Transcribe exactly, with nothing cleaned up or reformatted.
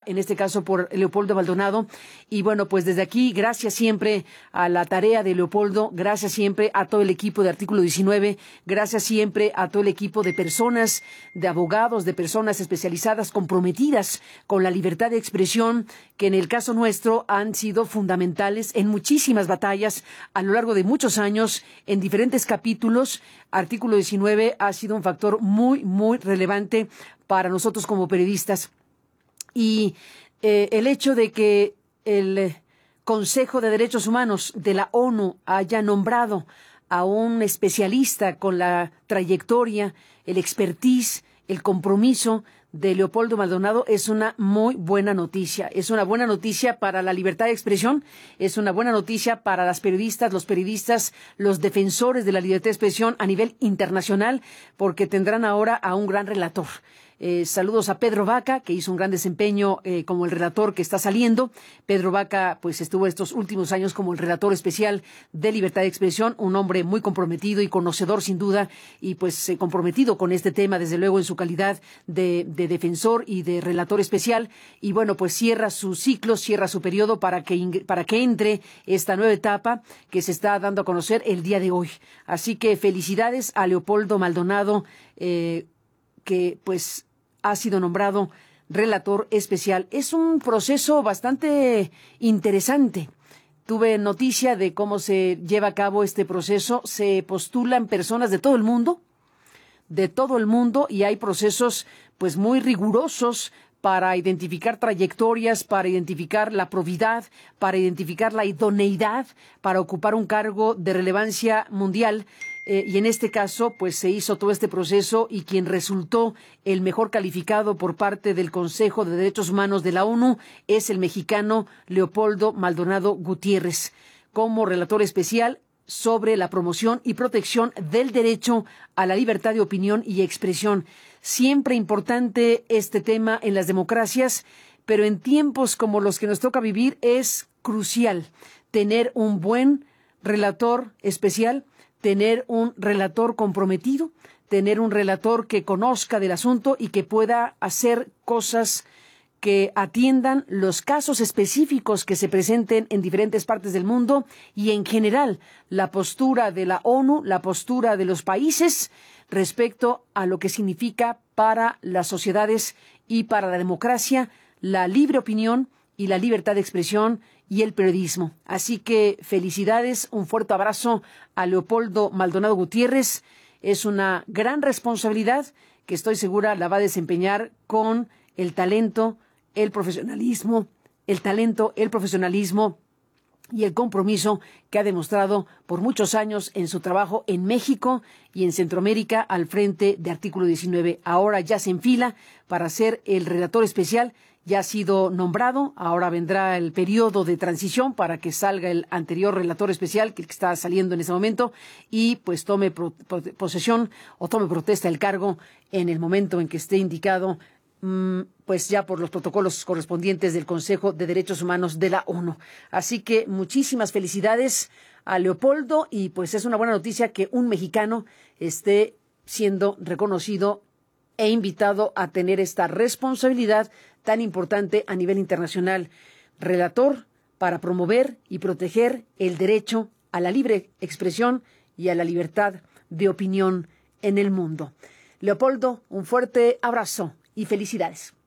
en este caso por Leopoldo Maldonado. Y bueno, pues desde aquí, gracias siempre a la tarea de Leopoldo, gracias siempre a todo el equipo de Artículo diecinueve, gracias siempre a todo el equipo de personas, de abogados, de personas especializadas, comprometidas con la libertad de expresión, que en el caso nuestro han sido fundamentales en muchísimas batallas a lo largo de muchos años, en diferentes capítulos. Artículo diecinueve ha sido un factor muy, muy relevante para nosotros como periodistas. Y eh, el hecho de que el Consejo de Derechos Humanos de la ONU haya nombrado a un especialista con la trayectoria, el expertise, el compromiso de Leopoldo Maldonado es una muy buena noticia. Es una buena noticia para la libertad de expresión, es una buena noticia para las periodistas, los periodistas, los defensores de la libertad de expresión a nivel internacional, porque tendrán ahora a un gran relator. Eh, saludos a Pedro Vaca, que hizo un gran desempeño eh, como el relator que está saliendo. Pedro Vaca, pues estuvo estos últimos años como el relator especial de libertad de expresión, un hombre muy comprometido y conocedor sin duda, y pues eh, comprometido con este tema, desde luego en su calidad de, de defensor y de relator especial. Y bueno, pues cierra su ciclo, cierra su periodo para que, para que entre esta nueva etapa que se está dando a conocer el día de hoy. Así que felicidades a Leopoldo Maldonado, eh, que pues ha sido nombrado relator especial. Es un proceso bastante interesante. Tuve noticia de cómo se lleva a cabo este proceso. Se postulan personas de todo el mundo, de todo el mundo, y hay procesos pues muy rigurosos para identificar trayectorias, para identificar la probidad, para identificar la idoneidad para ocupar un cargo de relevancia mundial. Eh, y en este caso, pues se hizo todo este proceso y quien resultó el mejor calificado por parte del Consejo de Derechos Humanos de la ONU es el mexicano Leopoldo Maldonado Gutiérrez, como relator especial sobre la promoción y protección del derecho a la libertad de opinión y expresión. Siempre importante este tema en las democracias, pero en tiempos como los que nos toca vivir es crucial tener un buen relator especial, tener un relator comprometido, tener un relator que conozca del asunto y que pueda hacer cosas que atiendan los casos específicos que se presenten en diferentes partes del mundo y en general la postura de la ONU, la postura de los países respecto a lo que significa para las sociedades y para la democracia la libre opinión y la libertad de expresión y el periodismo. Así que felicidades, un fuerte abrazo a Leopoldo Maldonado Gutiérrez. Es una gran responsabilidad que estoy segura la va a desempeñar con el talento, el profesionalismo, el talento, el profesionalismo y el compromiso que ha demostrado por muchos años en su trabajo en México y en Centroamérica al frente de Artículo diecinueve. Ahora ya se enfila para ser el relator especial. Ya ha sido nombrado, ahora vendrá el periodo de transición para que salga el anterior relator especial, que está saliendo en ese momento, y pues tome pro, pro, posesión o tome protesta el cargo en el momento en que esté indicado, mmm, pues ya por los protocolos correspondientes del Consejo de Derechos Humanos de la ONU. Así que muchísimas felicidades a Leopoldo, y pues es una buena noticia que un mexicano esté siendo reconocido e invitado a tener esta responsabilidad tan importante a nivel internacional. Relator para promover y proteger el derecho a la libre expresión y a la libertad de opinión en el mundo. Leopoldo, un fuerte abrazo y felicidades.